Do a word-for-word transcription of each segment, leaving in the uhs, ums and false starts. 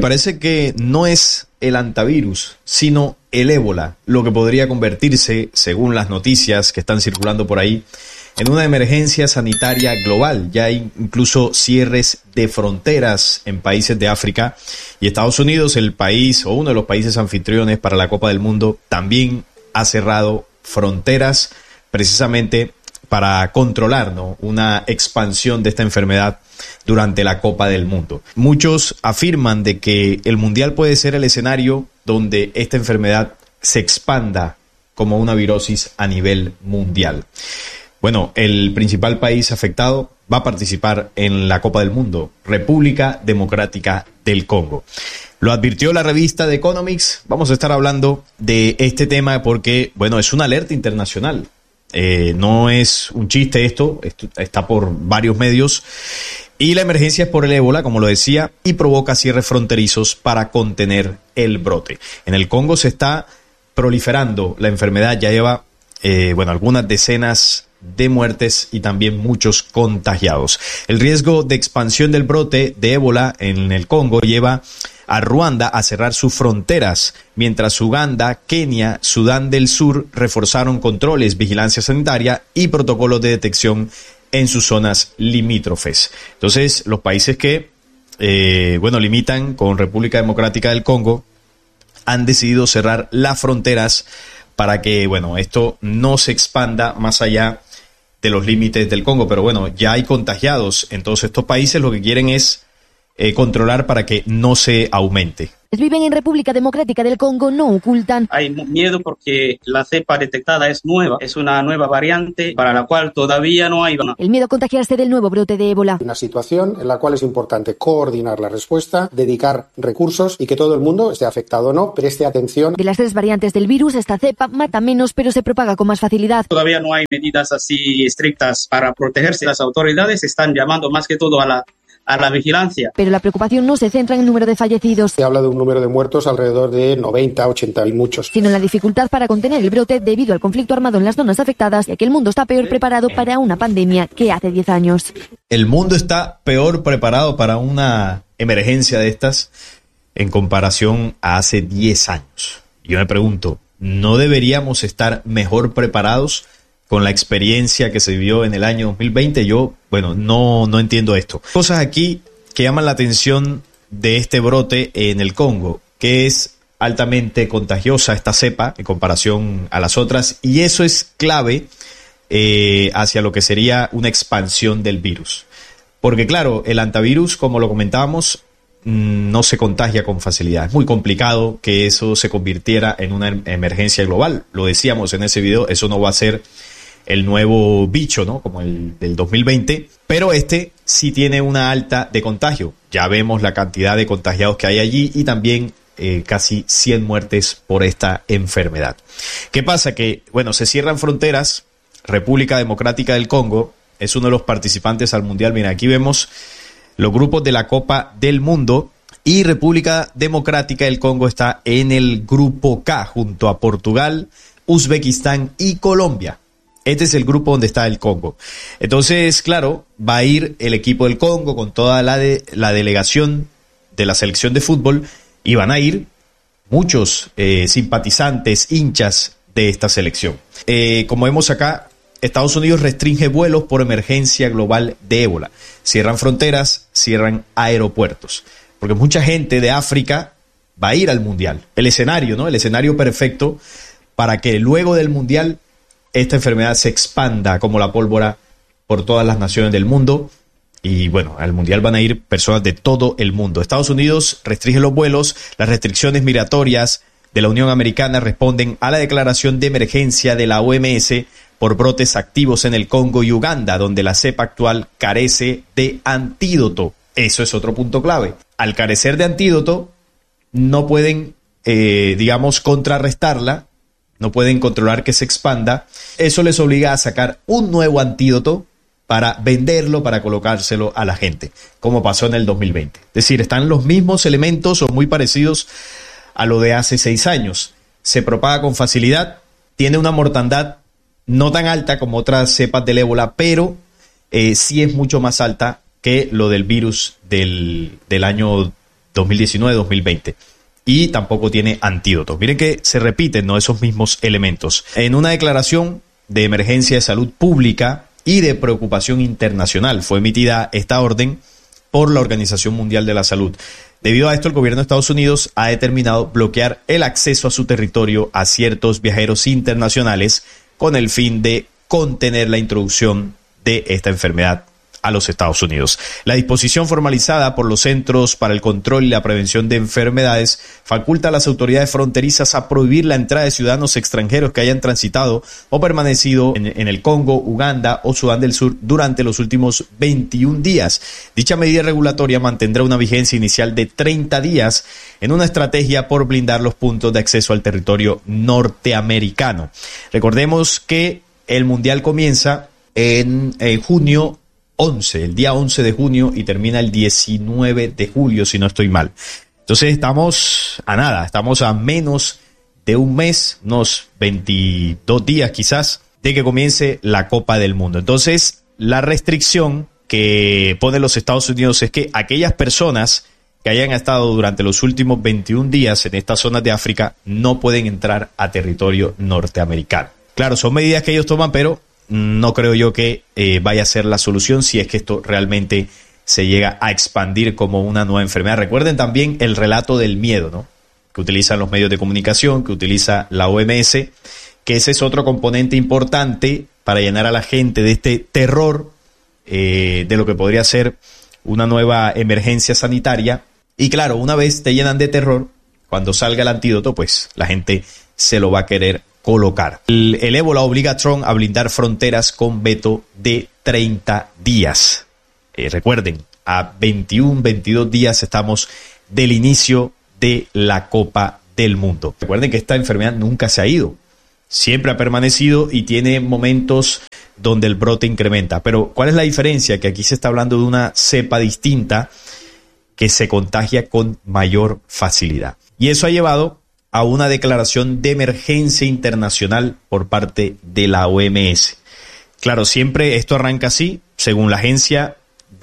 Parece que no es el hantavirus, sino el ébola, lo que podría convertirse, según las noticias que están circulando por ahí, en una emergencia sanitaria global. Ya hay incluso cierres de fronteras en países de África, y Estados Unidos, el país o uno de los países anfitriones para la Copa del Mundo, también ha cerrado fronteras precisamente para controlar, ¿no?, una expansión de esta enfermedad durante la Copa del Mundo. Muchos afirman de que el Mundial puede ser el escenario donde esta enfermedad se expanda como una virosis a nivel mundial. Bueno, el principal país afectado va a participar en la Copa del Mundo, República Democrática del Congo. Lo advirtió la revista The Economics. Vamos a estar hablando de este tema porque, bueno, es una alerta internacional. Eh, no es un chiste esto, esto está por varios medios. Y la emergencia es por el ébola, como lo decía, y provoca cierres fronterizos para contener el brote. En el Congo se está proliferando la enfermedad, ya lleva, eh, bueno, algunas decenas de muertes y también muchos contagiados. El riesgo de expansión del brote de ébola en el Congo lleva a Ruanda a cerrar sus fronteras, mientras Uganda, Kenia, Sudán del Sur reforzaron controles, vigilancia sanitaria y protocolos de detección en sus zonas limítrofes. Entonces, los países que, eh, bueno, limitan con República Democrática del Congo han decidido cerrar las fronteras para que, bueno, esto no se expanda más allá de los límites del Congo. Pero bueno, ya hay contagiados en todos estos países, lo que quieren es eh, controlar para que no se aumente. Viven en República Democrática del Congo, no ocultan. Hay miedo porque la cepa detectada es nueva, es una nueva variante para la cual todavía no hay. El miedo a contagiarse del nuevo brote de ébola. Una situación en la cual es importante coordinar la respuesta, dedicar recursos y que todo el mundo, esté afectado o no, preste atención. De las tres variantes del virus, esta cepa mata menos, pero se propaga con más facilidad. Todavía no hay medidas así estrictas para protegerse. Las autoridades están llamando más que todo a la a la vigilancia. Pero la preocupación no se centra en el número de fallecidos. Se habla de un número de muertos alrededor de noventa, ochenta y muchos. Sino en la dificultad para contener el brote debido al conflicto armado en las zonas afectadas, y que el mundo está peor preparado para una pandemia que hace diez años. El mundo está peor preparado para una emergencia de estas en comparación a hace diez años. Yo me pregunto, ¿no deberíamos estar mejor preparados con la experiencia que se vivió en el año dos mil veinte? Yo, bueno, no, no entiendo esto. Cosas aquí que llaman la atención de este brote en el Congo, que es altamente contagiosa esta cepa en comparación a las otras, y eso es clave eh, hacia lo que sería una expansión del virus. Porque claro, el hantavirus, como lo comentábamos, no se contagia con facilidad. Es muy complicado que eso se convirtiera en una emergencia global. Lo decíamos en ese video, eso no va a ser el nuevo bicho, ¿no?, como el del dos mil veinte, pero este sí tiene una alta de contagio. Ya vemos la cantidad de contagiados que hay allí y también eh, casi cien muertes por esta enfermedad. ¿Qué pasa? Que, bueno, se cierran fronteras. República Democrática del Congo es uno de los participantes al Mundial. Mira, aquí vemos los grupos de la Copa del Mundo y República Democrática del Congo está en el grupo K junto a Portugal, Uzbekistán y Colombia. Este es el grupo donde está el Congo. Entonces, claro, va a ir el equipo del Congo con toda la, de, la delegación de la selección de fútbol y van a ir muchos eh, simpatizantes, hinchas de esta selección. Eh, como vemos acá, Estados Unidos restringe vuelos por emergencia global de ébola. Cierran fronteras, cierran aeropuertos. Porque mucha gente de África va a ir al Mundial. El escenario, ¿no? El escenario perfecto para que luego del Mundial esta enfermedad se expanda como la pólvora por todas las naciones del mundo. Y bueno, al Mundial van a ir personas de todo el mundo. Estados Unidos restringe los vuelos. Las restricciones migratorias de la Unión Americana responden a la declaración de emergencia de la O M S por brotes activos en el Congo y Uganda, donde la cepa actual carece de antídoto. Eso es otro punto clave. Al carecer de antídoto, no pueden, eh, digamos, contrarrestarla. No pueden controlar que se expanda. Eso les obliga a sacar un nuevo antídoto para venderlo, para colocárselo a la gente, como pasó en el dos mil veinte. Es decir, están los mismos elementos o muy parecidos a lo de hace seis años. Se propaga con facilidad, tiene una mortandad no tan alta como otras cepas del ébola, pero eh, sí es mucho más alta que lo del virus del, del año dos mil diecinueve dos mil veinte. Y tampoco tiene antídoto. Miren que se repiten, ¿no?, esos mismos elementos. En una declaración de emergencia de salud pública y de preocupación internacional fue emitida esta orden por la Organización Mundial de la Salud. Debido a esto, el gobierno de Estados Unidos ha determinado bloquear el acceso a su territorio a ciertos viajeros internacionales con el fin de contener la introducción de esta enfermedad a los Estados Unidos. La disposición formalizada por los Centros para el Control y la Prevención de Enfermedades faculta a las autoridades fronterizas a prohibir la entrada de ciudadanos extranjeros que hayan transitado o permanecido en, en el Congo, Uganda o Sudán del Sur durante los últimos veintiún días. Dicha medida regulatoria mantendrá una vigencia inicial de treinta días en una estrategia por blindar los puntos de acceso al territorio norteamericano. Recordemos que el Mundial comienza en, en junio once, el día once de junio y termina el diecinueve de julio, si no estoy mal. Entonces estamos a nada, estamos a menos de un mes, unos veintidós días quizás, de que comience la Copa del Mundo. Entonces, la restricción que pone los Estados Unidos es que aquellas personas que hayan estado durante los últimos veintiún días en estas zonas de África no pueden entrar a territorio norteamericano. Claro, son medidas que ellos toman, pero no creo yo que eh, vaya a ser la solución si es que esto realmente se llega a expandir como una nueva enfermedad. Recuerden también el relato del miedo, ¿no?, que utilizan los medios de comunicación, que utiliza la O M S, que ese es otro componente importante para llenar a la gente de este terror eh, de lo que podría ser una nueva emergencia sanitaria. Y claro, una vez te llenan de terror, cuando salga el antídoto, pues la gente se lo va a querer colocar. El, el ébola obliga a Trump a blindar fronteras con veto de treinta días. Eh, recuerden, a veintiún, veintidós días estamos del inicio de la Copa del Mundo. Recuerden que esta enfermedad nunca se ha ido. Siempre ha permanecido y tiene momentos donde el brote incrementa. Pero, ¿cuál es la diferencia? Que aquí se está hablando de una cepa distinta que se contagia con mayor facilidad. Y eso ha llevado a una declaración de emergencia internacional por parte de la O M S. Claro, siempre esto arranca así. Según la Agencia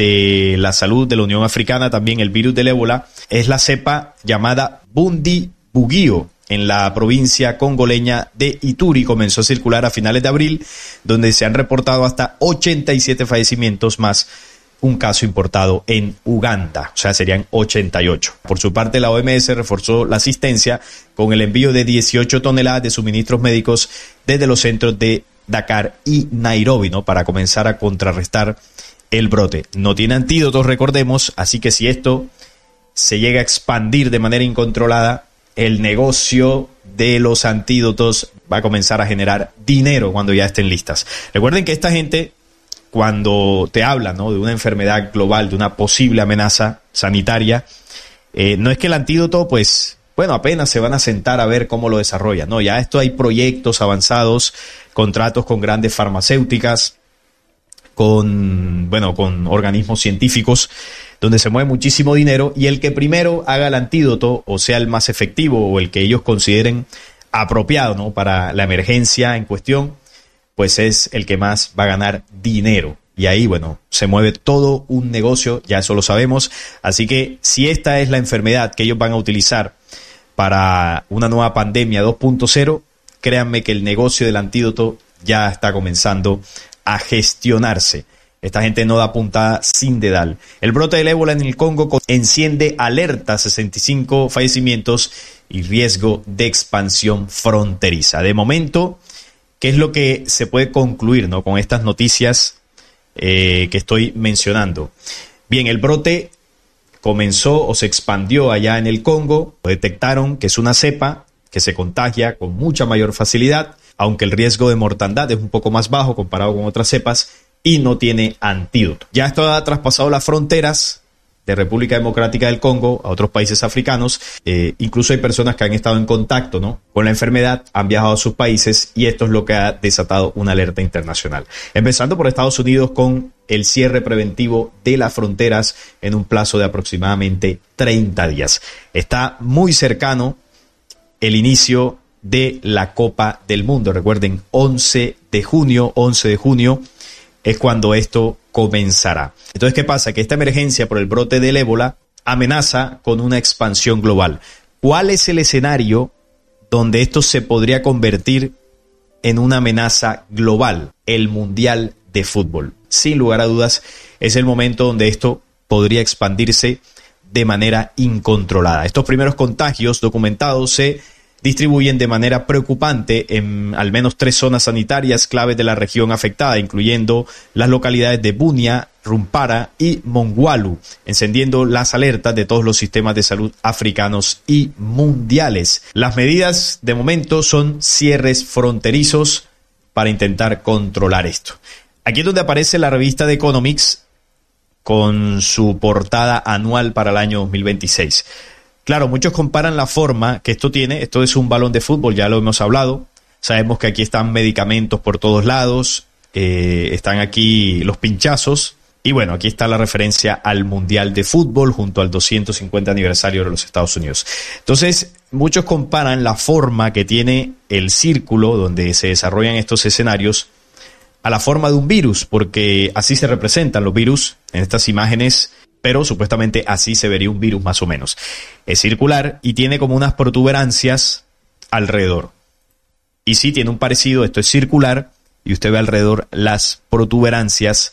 de la Salud de la Unión Africana, también el virus del ébola es la cepa llamada Bundibugyo en la provincia congoleña de Ituri. Comenzó a circular a finales de abril, donde se han reportado hasta ochenta y siete fallecimientos más un caso importado en Uganda, o sea, serían ochenta y ocho. Por su parte, la O M S reforzó la asistencia con el envío de dieciocho toneladas de suministros médicos desde los centros de Dakar y Nairobi, ¿no?, para comenzar a contrarrestar el brote. No tiene antídotos, recordemos, así que si esto se llega a expandir de manera incontrolada, el negocio de los antídotos va a comenzar a generar dinero cuando ya estén listas. Recuerden que esta gente, cuando te habla, ¿no?, de una enfermedad global, de una posible amenaza sanitaria, eh, no es que el antídoto, pues, bueno, apenas se van a sentar a ver cómo lo desarrollan. No, ya esto hay proyectos avanzados, contratos con grandes farmacéuticas, con, bueno, con organismos científicos, donde se mueve muchísimo dinero, y el que primero haga el antídoto, o sea, el más efectivo, o el que ellos consideren apropiado, ¿no?, para la emergencia en cuestión, pues es el que más va a ganar dinero. Y ahí, bueno, se mueve todo un negocio, ya eso lo sabemos. Así que si esta es la enfermedad que ellos van a utilizar para una nueva pandemia dos punto cero, créanme que el negocio del antídoto ya está comenzando a gestionarse. Esta gente no da puntada sin dedal. El brote del ébola en el Congo enciende alerta, sesenta y cinco fallecimientos y riesgo de expansión fronteriza. De momento, ¿qué es lo que se puede concluir, ¿no?, con estas noticias eh, que estoy mencionando? Bien, el brote comenzó o se expandió allá en el Congo. Detectaron que es una cepa que se contagia con mucha mayor facilidad, aunque el riesgo de mortandad es un poco más bajo comparado con otras cepas, y no tiene antídoto. Ya esto ha traspasado las fronteras de República Democrática del Congo a otros países africanos. Eh, incluso hay personas que han estado en contacto, ¿no?, con la enfermedad, han viajado a sus países, y esto es lo que ha desatado una alerta internacional. Empezando por Estados Unidos, con el cierre preventivo de las fronteras en un plazo de aproximadamente treinta días. Está muy cercano el inicio de la Copa del Mundo. Recuerden, once de junio, once de junio es cuando esto comenzará. Entonces, ¿qué pasa? Que esta emergencia por el brote del ébola amenaza con una expansión global. ¿Cuál es el escenario donde esto se podría convertir en una amenaza global? El Mundial de Fútbol. Sin lugar a dudas, es el momento donde esto podría expandirse de manera incontrolada. Estos primeros contagios documentados se distribuyen de manera preocupante en al menos tres zonas sanitarias claves de la región afectada, incluyendo las localidades de Bunia, Rumpara y Mongualu, encendiendo las alertas de todos los sistemas de salud africanos y mundiales. Las medidas de momento son cierres fronterizos para intentar controlar esto. Aquí es donde aparece la revista The Economics con su portada anual para el año dos mil veintiséis. Claro, muchos comparan la forma que esto tiene. Esto es un balón de fútbol, ya lo hemos hablado. Sabemos que aquí están medicamentos por todos lados, eh, están aquí los pinchazos. Y bueno, aquí está la referencia al Mundial de Fútbol junto al doscientos cincuenta aniversario de los Estados Unidos. Entonces, muchos comparan la forma que tiene el círculo donde se desarrollan estos escenarios a la forma de un virus, porque así se representan los virus en estas imágenes, pero supuestamente así se vería un virus más o menos. Es circular y tiene como unas protuberancias alrededor. Y sí, tiene un parecido, esto es circular, y usted ve alrededor las protuberancias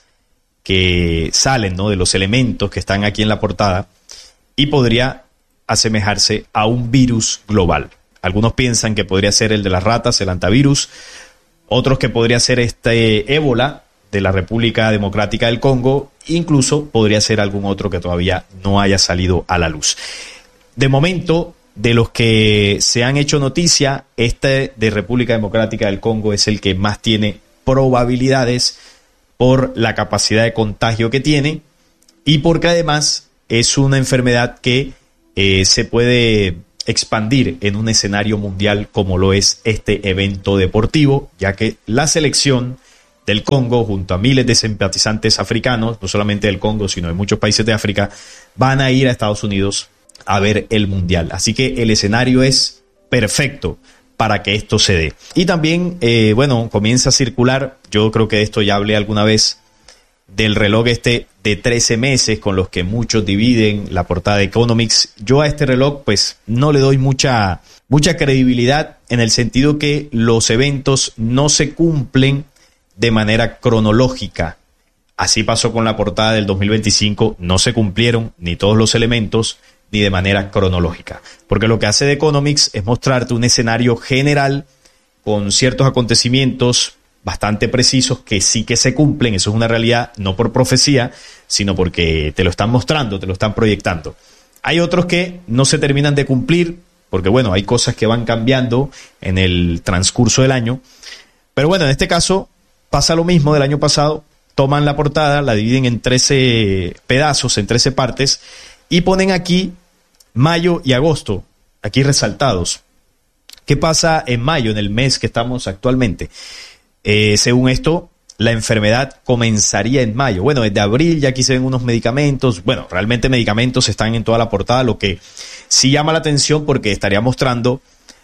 que salen, ¿no?, de los elementos que están aquí en la portada, y podría asemejarse a un virus global. Algunos piensan que podría ser el de las ratas, el antivirus, otros que podría ser este ébola de la República Democrática del Congo, incluso podría ser algún otro que todavía no haya salido a la luz. De momento, de los que se han hecho noticia, este de República Democrática del Congo es el que más tiene probabilidades por la capacidad de contagio que tiene y porque además es una enfermedad que eh, se puede expandir en un escenario mundial como lo es este evento deportivo, ya que la selección del Congo, junto a miles de simpatizantes africanos, no solamente del Congo, sino de muchos países de África, van a ir a Estados Unidos a ver el Mundial. Así que el escenario es perfecto para que esto se dé. Y también, eh, bueno, comienza a circular, yo creo que de esto ya hablé alguna vez, del reloj este de trece meses con los que muchos dividen la portada de Economics. Yo a este reloj pues no le doy mucha, mucha credibilidad en el sentido que los eventos no se cumplen de manera cronológica. Así pasó con la portada del dos mil veinticinco, no se cumplieron ni todos los elementos ni de manera cronológica, porque lo que hace The Economics es mostrarte un escenario general con ciertos acontecimientos bastante precisos que sí que se cumplen. Eso es una realidad, no por profecía, sino porque te lo están mostrando, te lo están proyectando. Hay otros que no se terminan de cumplir, porque bueno, hay cosas que van cambiando en el transcurso del año, pero bueno, en este caso pasa lo mismo del año pasado. Toman la portada, la dividen en trece pedazos, en trece partes, y ponen aquí mayo y agosto, aquí resaltados. ¿Qué pasa en mayo, en el mes que estamos actualmente? Eh, según esto, la enfermedad comenzaría en mayo. Bueno, desde abril ya aquí se ven unos medicamentos. Bueno, realmente medicamentos están en toda la portada, lo que sí llama la atención porque estaría mostrando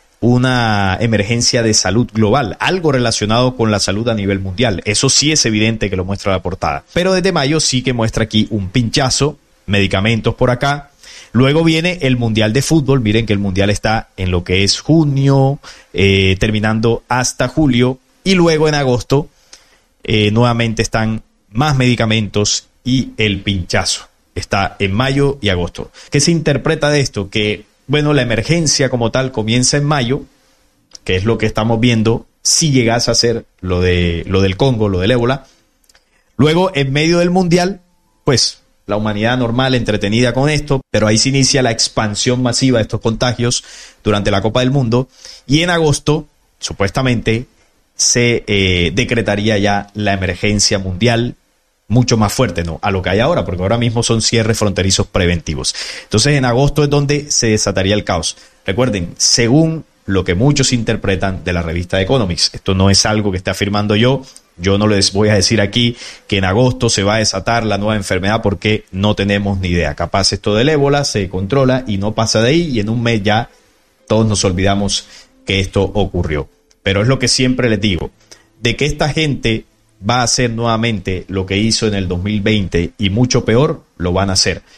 una emergencia de salud global, algo relacionado con la salud a nivel mundial. Eso sí es evidente que lo muestra la portada. Pero desde mayo sí que muestra aquí un pinchazo, medicamentos por acá. Luego viene el Mundial de Fútbol. Miren que el Mundial está en lo que es junio, eh, terminando hasta julio. Y luego en agosto eh, nuevamente están más medicamentos y el pinchazo. Está en mayo y agosto. ¿Qué se interpreta de esto? Que bueno, la emergencia como tal comienza en mayo, que es lo que estamos viendo si llegase a ser lo de lo del Congo, lo del ébola. Luego, en medio del Mundial, pues la humanidad normal, entretenida con esto, pero ahí se inicia la expansión masiva de estos contagios durante la Copa del Mundo. Y en agosto, supuestamente, se eh, decretaría ya la emergencia mundial mucho más fuerte, ¿no?, a lo que hay ahora, porque ahora mismo son cierres fronterizos preventivos. Entonces, en agosto es donde se desataría el caos. Recuerden, según lo que muchos interpretan de la revista The Economics, esto no es algo que esté afirmando yo, yo no les voy a decir aquí que en agosto se va a desatar la nueva enfermedad porque no tenemos ni idea. Capaz esto del ébola se controla y no pasa de ahí y en un mes ya todos nos olvidamos que esto ocurrió. Pero es lo que siempre les digo, de que esta gente va a hacer nuevamente lo que hizo en el dos mil veinte y mucho peor, lo van a hacer.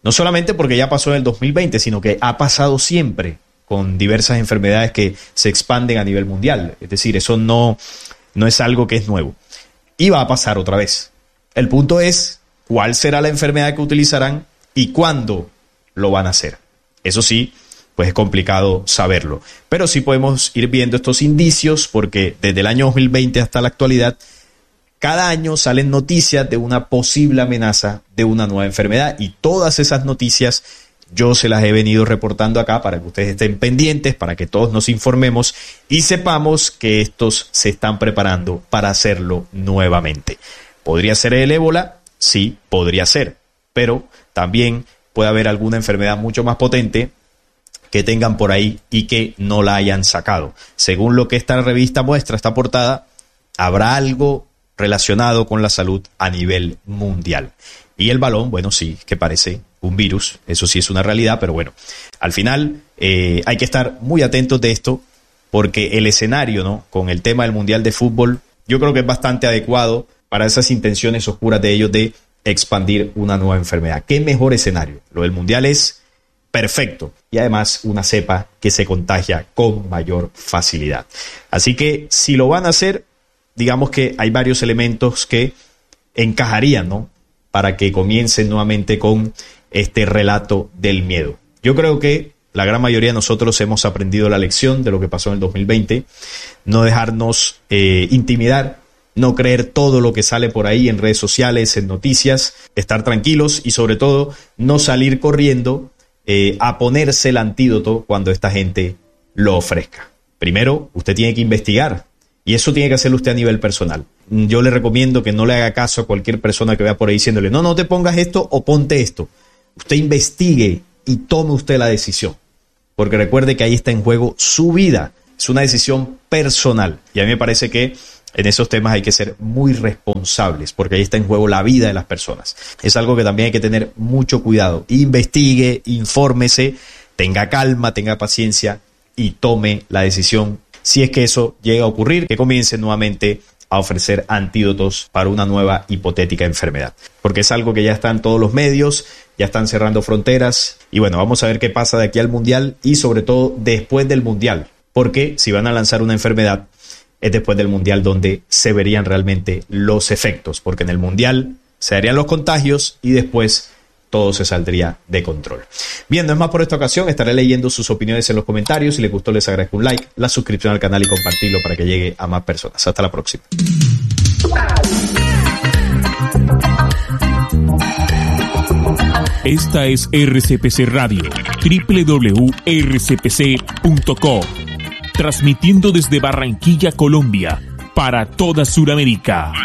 No solamente porque ya pasó en el dos mil veinte, sino que ha pasado siempre con diversas enfermedades que se expanden a nivel mundial. Es decir, eso no, no es algo que es nuevo. Y va a pasar otra vez. El punto es cuál será la enfermedad que utilizarán y cuándo lo van a hacer. Eso sí, pues es complicado saberlo. Pero sí podemos ir viendo estos indicios porque desde el año dos mil veinte hasta la actualidad, cada año salen noticias de una posible amenaza de una nueva enfermedad y todas esas noticias yo se las he venido reportando acá para que ustedes estén pendientes, para que todos nos informemos y sepamos que estos se están preparando para hacerlo nuevamente. ¿Podría ser el ébola? Sí, podría ser, pero también puede haber alguna enfermedad mucho más potente que tengan por ahí y que no la hayan sacado. Según lo que esta revista muestra, esta portada, habrá algo relacionado con la salud a nivel mundial. Y el balón, bueno, sí, que parece un virus, eso sí es una realidad, pero bueno, al final eh, hay que estar muy atentos de esto porque el escenario, ¿no?, con el tema del Mundial de Fútbol, yo creo que es bastante adecuado para esas intenciones oscuras de ellos de expandir una nueva enfermedad. ¿Qué mejor escenario? Lo del Mundial es perfecto y además una cepa que se contagia con mayor facilidad. Así que si lo van a hacer, digamos que hay varios elementos que encajarían, ¿no?, para que comiencen nuevamente con este relato del miedo. Yo creo que la gran mayoría de nosotros hemos aprendido la lección de lo que pasó en el dos mil veinte, no dejarnos eh, intimidar, no creer todo lo que sale por ahí en redes sociales, en noticias, estar tranquilos y sobre todo no salir corriendo eh, a ponerse el antídoto cuando esta gente lo ofrezca. Primero, usted tiene que investigar. Y eso tiene que hacerlo usted a nivel personal. Yo le recomiendo que no le haga caso a cualquier persona que vea por ahí diciéndole, no, no te pongas esto o ponte esto. Usted investigue y tome usted la decisión. Porque recuerde que ahí está en juego su vida. Es una decisión personal. Y a mí me parece que en esos temas hay que ser muy responsables, porque ahí está en juego la vida de las personas. Es algo que también hay que tener mucho cuidado. Investigue, infórmese, tenga calma, tenga paciencia y tome la decisión. Si es que eso llega a ocurrir, que comience nuevamente a ofrecer antídotos para una nueva hipotética enfermedad. Porque es algo que ya está en todos los medios, ya están cerrando fronteras. Y bueno, vamos a ver qué pasa de aquí al Mundial y sobre todo después del Mundial. Porque si van a lanzar una enfermedad, es después del Mundial donde se verían realmente los efectos. Porque en el Mundial se harían los contagios y después todo se saldría de control. Bien, no es más por esta ocasión. Estaré leyendo sus opiniones en los comentarios. Si les gustó, les agradezco un like, la suscripción al canal y compartirlo para que llegue a más personas. Hasta la próxima. Esta es R C P C Radio, doble u doble u doble u punto r c p c punto com, transmitiendo desde Barranquilla, Colombia, para toda Sudamérica.